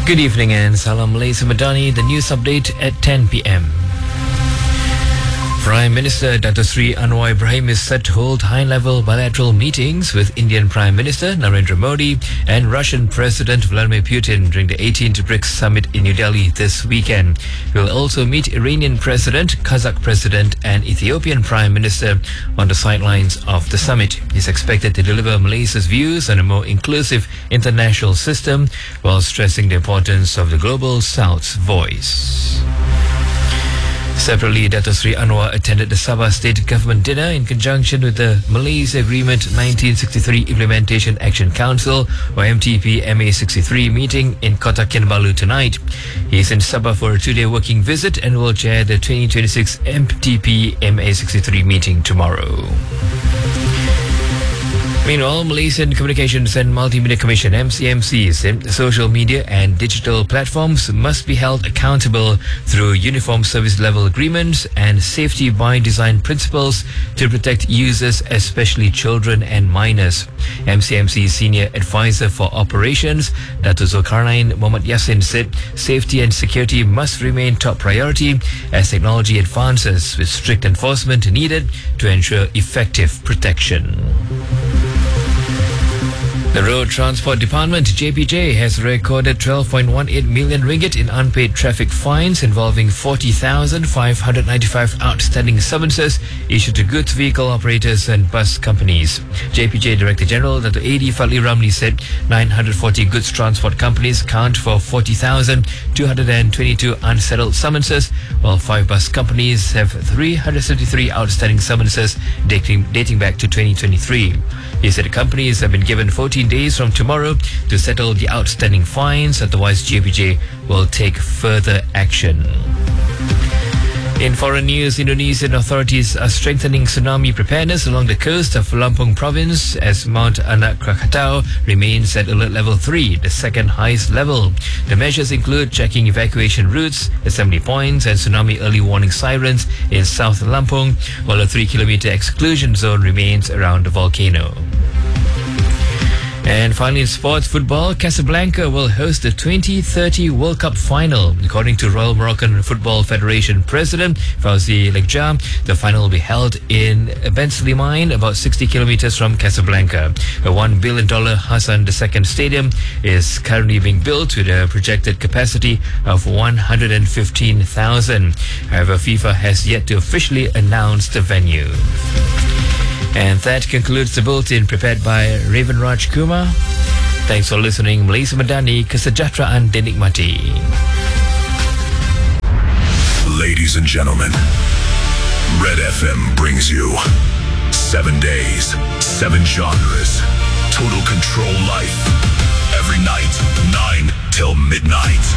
Good evening and Salam Malaysia Madani, the news update at 10 p.m. Prime Minister Dato Sri Anwar Ibrahim is set to hold high-level bilateral meetings with Indian Prime Minister Narendra Modi and Russian President Vladimir Putin during the 18th BRICS summit in New Delhi this weekend. He will also meet Iranian President, Kazakh President and Ethiopian Prime Minister on the sidelines of the summit. He is expected to deliver Malaysia's views on a more inclusive international system while stressing the importance of the Global South's voice. Separately, Dato Sri Anwar attended the Sabah State Government dinner in conjunction with the Malaysia Agreement 1963 Implementation Action Council or MTP MA63 meeting in Kota Kinabalu tonight. He is in Sabah for a 2-day working visit and will chair the 2026 MTP MA63 meeting tomorrow. Meanwhile, Malaysian Communications and Multimedia Commission MCMC said social media and digital platforms must be held accountable through uniform service level agreements and safety by design principles to protect users, especially children and minors. MCMC Senior Advisor for Operations, Dato Zulkarnain Muhammad Yassin said safety and security must remain top priority as technology advances, with strict enforcement needed to ensure effective protection. The Road Transport Department, JPJ, has recorded 12.18 million ringgit in unpaid traffic fines involving 40,595 outstanding summonses issued to goods vehicle operators and bus companies. JPJ Director General Dr. A.D. Fadli Ramli said 940 goods transport companies account for 40,222 unsettled summonses, while 5 bus companies have 373 outstanding summonses dating back to 2023. He said the companies have been given 14 days from tomorrow to settle the outstanding fines, otherwise JPJ will take further action. In foreign news, Indonesian authorities are strengthening tsunami preparedness along the coast of Lampung province as Mount Anak Krakatau remains at alert level 3, the second highest level. The measures include checking evacuation routes, assembly points and tsunami early warning sirens in South Lampung, while a 3-kilometer exclusion zone remains around the volcano. And finally, in sports football, Casablanca will host the 2030 World Cup final. According to Royal Moroccan Football Federation President Fauzi Lekja, the final will be held in Ben Slimane, about 60 kilometers from Casablanca. A $1 billion Hassan II Stadium is currently being built with a projected capacity of 115,000. However, FIFA has yet to officially announce the venue. And that concludes the bulletin prepared by Raven Raj Kumar. Thanks for listening. Malaysia Madani, kesejahteraan dinikmati. Ladies and gentlemen, Red FM brings you 7 days, 7 genres, total control life. Every night, 9 till midnight.